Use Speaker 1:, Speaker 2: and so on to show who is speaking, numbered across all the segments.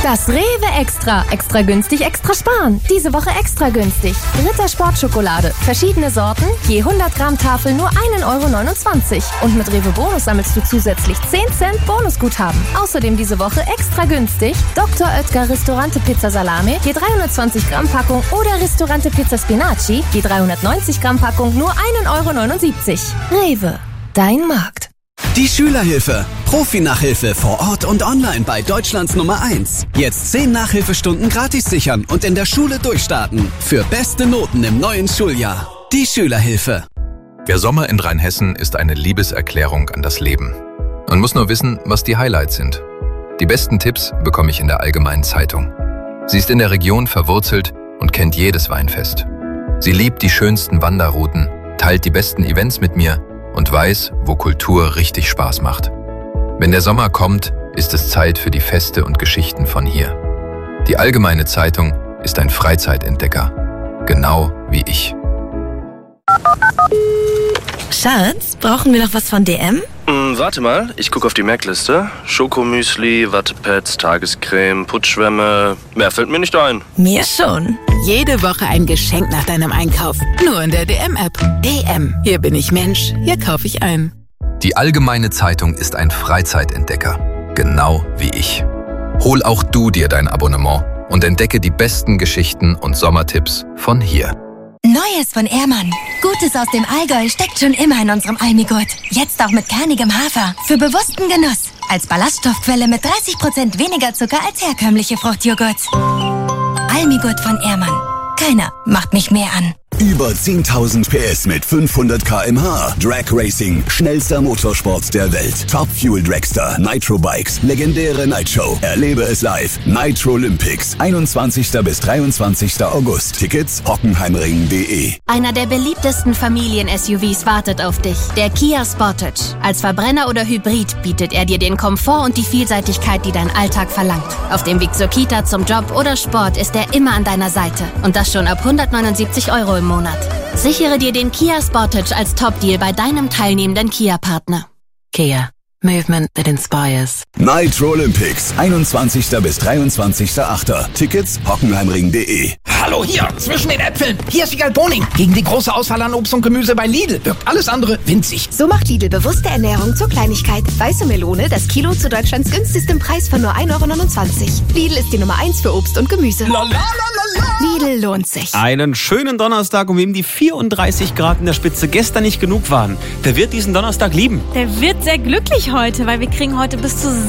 Speaker 1: Das Rewe Extra. Extra günstig, extra sparen. Diese Woche extra günstig. Ritter Sportschokolade. Verschiedene Sorten. Je 100 Gramm Tafel nur 1,29 €. Und mit Rewe Bonus sammelst du zusätzlich 10 Cent Bonusguthaben. Außerdem diese Woche extra günstig. Dr. Oetker Ristorante Pizza Salame. Je 320 Gramm Packung. Oder Ristorante Pizza Spinaci. Je 390 Gramm Packung nur 1,79 €. Rewe. Dein Markt.
Speaker 2: Die Schülerhilfe. Profi-Nachhilfe vor Ort und online bei Deutschlands Nummer 1. Jetzt 10 Nachhilfestunden gratis sichern und in der Schule durchstarten. Für beste Noten im neuen Schuljahr. Die Schülerhilfe.
Speaker 3: Der Sommer in Rheinhessen ist eine Liebeserklärung an das Leben. Man muss nur wissen, was die Highlights sind. Die besten Tipps bekomme ich in der Allgemeinen Zeitung. Sie ist in der Region verwurzelt und kennt jedes Weinfest. Sie liebt die schönsten Wanderrouten, teilt die besten Events mit mir und weiß, wo Kultur richtig Spaß macht. Wenn der Sommer kommt, ist es Zeit für die Feste und Geschichten von hier. Die Allgemeine Zeitung ist ein Freizeitentdecker, genau wie ich.
Speaker 4: Schatz, brauchen wir noch was von DM?
Speaker 5: Warte mal, ich gucke auf die Merkliste. Schokomüsli, Wattepads, Tagescreme, Putzschwämme. Mehr fällt mir nicht ein.
Speaker 4: Mir schon.
Speaker 6: Jede Woche ein Geschenk nach deinem Einkauf. Nur in der DM-App. DM. Hier bin ich Mensch. Hier kaufe ich ein.
Speaker 3: Die Allgemeine Zeitung ist ein Freizeitentdecker, genau wie ich. Hol auch du dir dein Abonnement und entdecke die besten Geschichten und Sommertipps von hier.
Speaker 7: Neues von Ehrmann. Gutes aus dem Allgäu steckt schon immer in unserem Almigurt. Jetzt auch mit kernigem Hafer. Für bewussten Genuss. Als Ballaststoffquelle mit 30% weniger Zucker als herkömmliche Fruchtjoghurts. Almigurt von Ehrmann. Keiner macht mich mehr an.
Speaker 8: Über 10.000 PS mit 500 km/h. Drag Racing, schnellster Motorsport der Welt. Top Fuel Dragster, Nitro Bikes, legendäre Nightshow. Erlebe es live. Nitro Olympics, 21. bis 23. August. Tickets hockenheimring.de.
Speaker 9: Einer der beliebtesten Familien-SUVs wartet auf dich. Der Kia Sportage. Als Verbrenner oder Hybrid bietet er dir den Komfort und die Vielseitigkeit, die dein Alltag verlangt. Auf dem Weg zur Kita, zum Job oder Sport ist er immer an deiner Seite. Und das schon ab 179 € im Monat. Sichere dir den Kia Sportage als Top-Deal bei deinem teilnehmenden Kia-Partner.
Speaker 6: Kia. Movement that inspires.
Speaker 8: Nitro Olympics, 21. bis 23.8. Tickets hockenheimring.de.
Speaker 10: Hallo hier, zwischen den Äpfeln. Hier ist Wiegald Boning. Gegen die große Auswahl an Obst und Gemüse bei Lidl wirkt alles andere winzig.
Speaker 11: So macht Lidl bewusste Ernährung zur Kleinigkeit. Weiße Melone, das Kilo zu Deutschlands günstigstem Preis von nur 1,29 €. Lidl ist die Nummer 1 für Obst und Gemüse. Lidl lohnt sich.
Speaker 12: Einen schönen Donnerstag, um wem die 34 Grad in der Spitze gestern nicht genug waren. Der wird diesen Donnerstag lieben.
Speaker 13: Der wird sehr glücklich heute, weil wir kriegen heute bis zu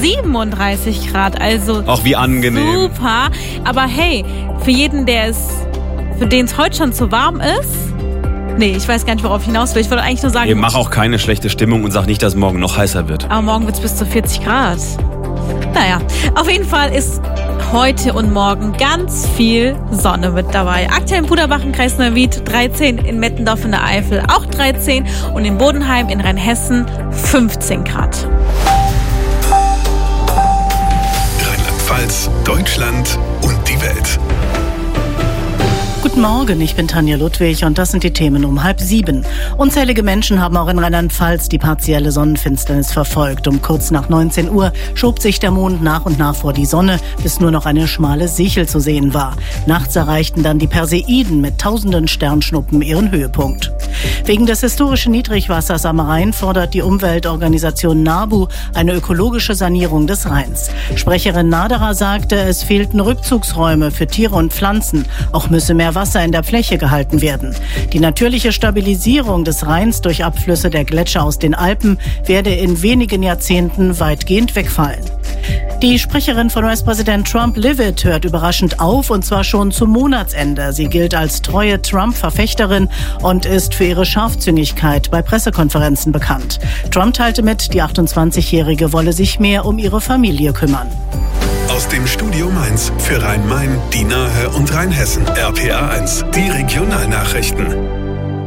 Speaker 13: 37 Grad. Also
Speaker 12: auch wie angenehm.
Speaker 13: Super. Aber hey, für jeden, für den es heute schon zu warm ist. Nee, ich weiß gar nicht, worauf ich hinaus will. Ich wollte eigentlich nur sagen...
Speaker 12: Mach auch keine schlechte Stimmung und sag nicht, dass es morgen noch heißer wird.
Speaker 13: Aber morgen wird es bis zu 40 Grad. Naja, auf jeden Fall ist heute und morgen ganz viel Sonne mit dabei. Aktuell in Puderbach im Kreis Neuwied 13, in Mettendorf in der Eifel auch 13 und in Bodenheim in Rheinhessen 15 Grad.
Speaker 14: Rheinland-Pfalz, Deutschland und die Welt.
Speaker 15: Guten Morgen, ich bin Tanja Ludwig und das sind die Themen um 6:30. Unzählige Menschen haben auch in Rheinland-Pfalz die partielle Sonnenfinsternis verfolgt. Um kurz nach 19 Uhr schob sich der Mond nach und nach vor die Sonne, bis nur noch eine schmale Sichel zu sehen war. Nachts erreichten dann die Perseiden mit tausenden Sternschnuppen ihren Höhepunkt. Wegen des historischen Niedrigwassers am Rhein fordert die Umweltorganisation NABU eine ökologische Sanierung des Rheins. Sprecherin Naderer sagte, es fehlten Rückzugsräume für Tiere und Pflanzen. Auch müsse mehr Wasser in der Fläche gehalten werden. Die natürliche Stabilisierung des Rheins durch Abflüsse der Gletscher aus den Alpen werde in wenigen Jahrzehnten weitgehend wegfallen. Die Sprecherin von US-Präsident Trump, Livid, hört überraschend auf, und zwar schon zum Monatsende. Sie gilt als treue Trump-Verfechterin und ist für ihre Scharfzüngigkeit bei Pressekonferenzen bekannt. Trump teilte mit, die 28-Jährige wolle sich mehr um ihre Familie kümmern.
Speaker 14: Aus dem Studio Mainz für Rhein-Main, die Nahe und Rheinhessen. RPA 1, die Regionalnachrichten.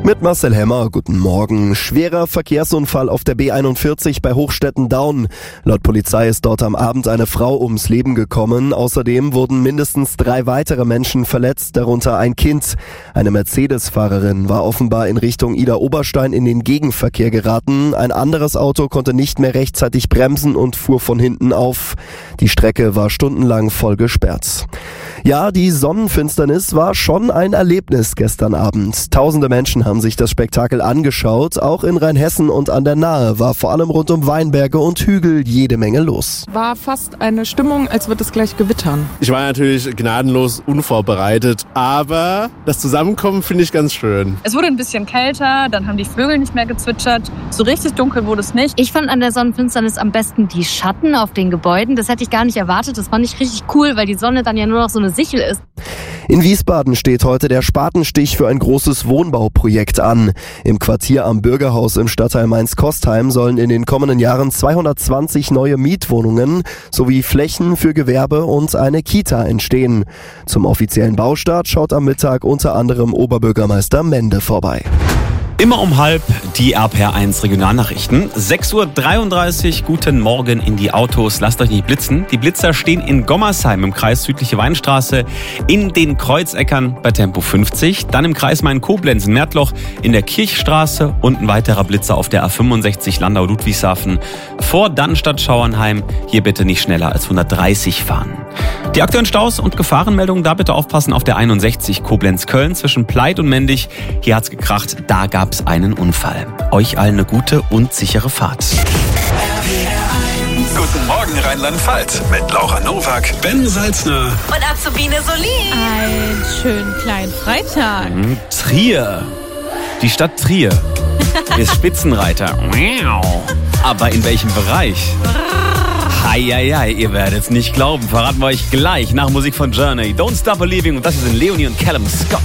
Speaker 16: Mit Marcel Hemmer, guten Morgen. Schwerer Verkehrsunfall auf der B41 bei Hochstetten-Daun. Laut Polizei ist dort am Abend eine Frau ums Leben gekommen. Außerdem wurden mindestens 3 weitere Menschen verletzt, darunter ein Kind. Eine Mercedes-Fahrerin war offenbar in Richtung Idar-Oberstein in den Gegenverkehr geraten. Ein anderes Auto konnte nicht mehr rechtzeitig bremsen und fuhr von hinten auf. Die Strecke war stundenlang voll gesperrt. Ja, die Sonnenfinsternis war schon ein Erlebnis gestern Abend. Tausende Menschen haben sich das Spektakel angeschaut. Auch in Rheinhessen und an der Nahe war vor allem rund um Weinberge und Hügel jede Menge los.
Speaker 17: War fast eine Stimmung, als wird es gleich gewittern.
Speaker 18: Ich war natürlich gnadenlos unvorbereitet, aber das Zusammenkommen finde ich ganz schön.
Speaker 19: Es wurde ein bisschen kälter, dann haben die Vögel nicht mehr gezwitschert. So richtig dunkel wurde es nicht.
Speaker 9: Ich fand an der Sonnenfinsternis am besten die Schatten auf den Gebäuden. Das hätte ich gar nicht erwartet. Das fand ich richtig cool, weil die Sonne dann ja nur noch so eine Sichel ist.
Speaker 16: In Wiesbaden steht heute der Spatenstich für ein großes Wohnbauprojekt an. Im Quartier am Bürgerhaus im Stadtteil Mainz-Kostheim sollen in den kommenden Jahren 220 neue Mietwohnungen sowie Flächen für Gewerbe und eine Kita entstehen. Zum offiziellen Baustart schaut am Mittag unter anderem Oberbürgermeister Mende vorbei.
Speaker 12: Immer um 12:30 die RPR1 Regionalnachrichten. 6:33 Uhr, guten Morgen in die Autos. Lasst euch nicht blitzen. Die Blitzer stehen in Gommersheim im Kreis Südliche Weinstraße, in den Kreuzeckern bei Tempo 50, dann im Kreis Main-Koblenz in Märtloch, in der Kirchstraße und ein weiterer Blitzer auf der A65 Landau-Ludwigshafen vor Dannstadt-Schauernheim. Hier bitte nicht schneller als 130 fahren. Die aktuellen Staus und Gefahrenmeldungen, da bitte aufpassen auf der 61 Koblenz-Köln zwischen Pleit und Mendig. Hier hat's gekracht, da gab's einen Unfall. Euch allen eine gute und sichere Fahrt.
Speaker 14: Guten Morgen Rheinland-Pfalz mit Laura Nowak, Ben Salzner
Speaker 4: und Azubine Solin.
Speaker 13: Einen schönen kleinen Freitag.
Speaker 12: Trier. Die Stadt Trier ist Spitzenreiter. Aber in welchem Bereich? Heieiei, ihr werdet es nicht glauben. Verraten wir euch gleich nach Musik von Journey. Don't Stop Believing. Und das ist in Leonie und Callum Scott.